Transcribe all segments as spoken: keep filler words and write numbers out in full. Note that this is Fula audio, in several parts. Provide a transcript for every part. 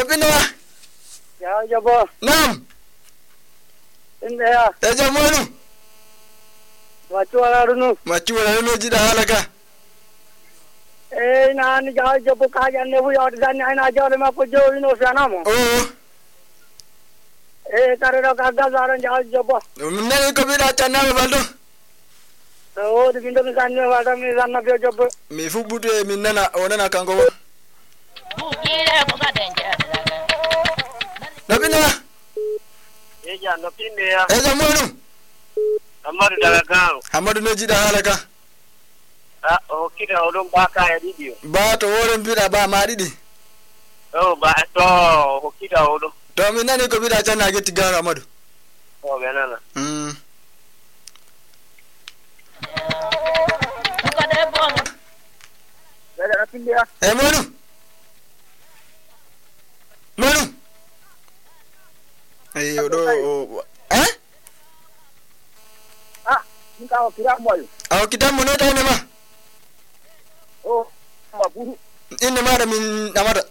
Napenda. Ya jabo. Naam. Inda. Ya jamanu. Machuala runu. Machuala runu jida halaka. Eh na ni ja jabo ka janne bu yod janne na jole ma ko jo ino sana mo. Oh. Eh tare ro gaga zaran ja jabo. Minna ko bida tanna baldo. Oh de bindo mi sanne wada mi sanna be jabo. Mi fubutu minna na onana kango. Napenda. Eja napinde ya. Eja mwenu. Amadu daga. Amadu no jida halaka. Ah o kida odon baka ya didio. Ba to woren bida ba ma didi. Oh ba to o kida odon. To min nani ko bida tan na getti gara Amadu. Oh benana. Mm. Ko de bon. Dada napinde ya. Eh mwenu. Mwenu. Eh odo. Eh? Ah, nka o kira moyo. Aw kitamu no tawne ma. Oh, maburu. Inne ma da min amada.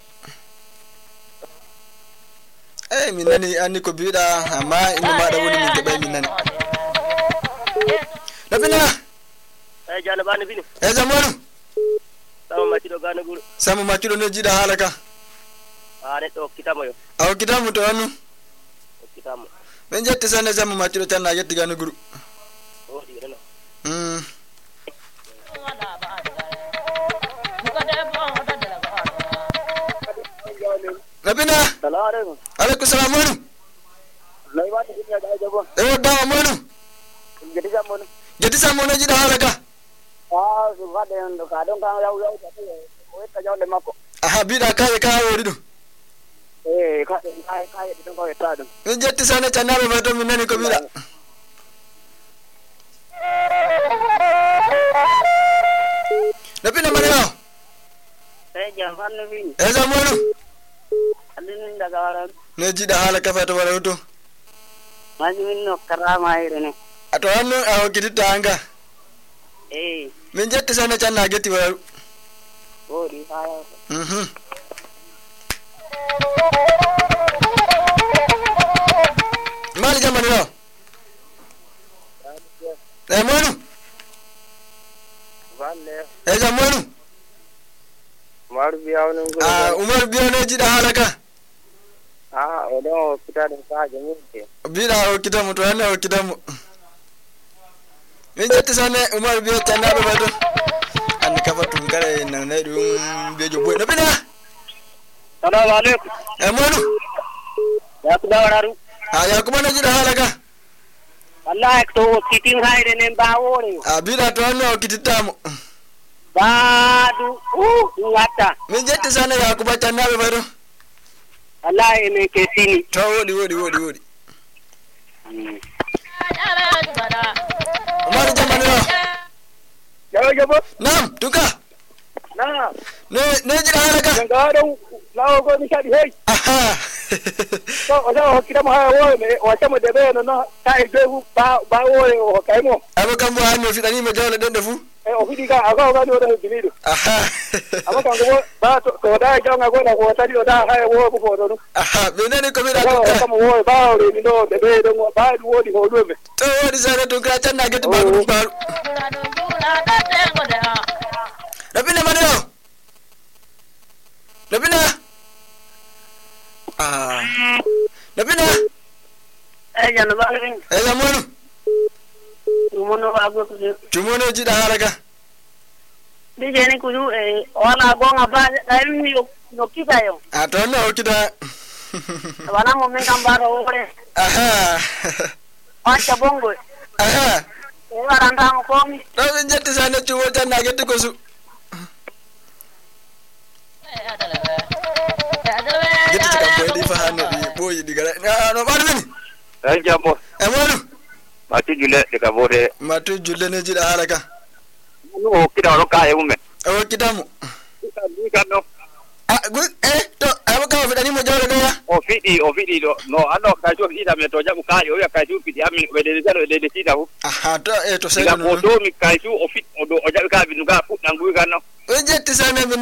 Eh min nani anni ko biida amma inne ma da woni min gebe min nani. Dabina. Eh jana bani bini. Eh zamanu. Sama machido gana guru. Sama machido no jida halaka. Ah ne to kitamu yo. Aw kitamu to anu. Kitamu. Men jetti sanne sama machido tan na yetti gana guru. Oh di rena. Mm. Nabina. Salaam alaikum. Alaikum salam wanu. Laiwa ni gina da jabo. Eh dawa wanu. Jadi jamono. Jadi sama no jida halaka. Ah, su ga da ndo ka don kan yau yau ta o ta jaw le mako. Aha bida kai kai wori do. Eh ka kai kai don ko ta don. Men jetti sanne tannabe ma to min nani ko bida. Nabina maneno. Eh jaman ni bini. Eh zamanu. Adin daga waran. Ne jida halaka fa to wala to. Majin no karama irene. Ato anu aw kidita anga. Eh. Min jetti sanne tan na getti wala. Oh di haya. Mhm. Mali jamani yo. Eh monu. Valle. Eh zamanu. Mar biya wani gudu. Ah Umar biyo ne jida halaka. Ah odo kita da ka jamin ke. Bida o kitamu to anu o kitamu. Min jetti sanne Umar biyo tannabe ma to. An kafa tungare na na dum bejo boy na bina. Assalamu alaikum. Eh monu. Ya ku dawararu. Ah ya kuma na jida halaka. Wallahi to kitin haire ne ba wore. Ah bida to anu o kititamu. Badu uh ngata. Min jetti sanne ya kuma tannabe ma to. Wallahi me ke sini. To wodi wodi wodi wodi. Umar jamani yo. Yawo jabo. Naam tuka. Na. Ne ne jida halaka. Ganga don lawo go ni shadi hey. Aha. So oja o kira ma wo me o chamo de be no no kai be ba ba wo o kai mo. Abo kan bo hanno fidani me jawle den defu. Eh o fidi ga aga ga no da bilido. Aha. Abo kan go ba to to da ga nga go na go ta di da ha wo bu ko do. Aha benani ko mi da Ga tuka. ka mo wo ba o ni no de be do ba du wo di ho do me. To wodi sare tuka tan na getti bagu baru. Rabina maneno. Rabina. Ah. Rabina. Eh jana ba rin. Eh zamanu. Tumono ba go ku. Tumono jida halaka. Di je ni ku eh wala go nga ba ai ni no kita yo. Ah to no kita. Wala mo men kan ba ro ore. Aha. Acha bongo. Aha. E waranda mo ko mi. To min jetti sanne tumo tan na getti ko su. Getti ka boy di fa hanno di boy di gara. No ba ni. Eh jambo. Eh monu. Mati jule de ka bode. Matu julle ne jida halaka. No kida ro ka e mume. O kitamu. Ni kan no. Ah gu eh to abo ka fidani mo jawle do ya. O fidi o fidi do no ano ka jo ida me to jabu ka yo ya ka ju fidi ami we de zero de de sida hu. Aha to eh to sai Ga no. bodo mi ka ju o fit o do o jabu ka bi nu ga fu nangu ga no. O jetti sanne